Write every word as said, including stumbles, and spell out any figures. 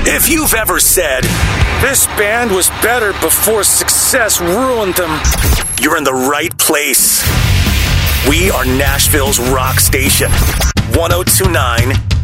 If you've ever said, "This band was better before success ruined them," you're in the right place. We are Nashville's rock station. ten twenty-nine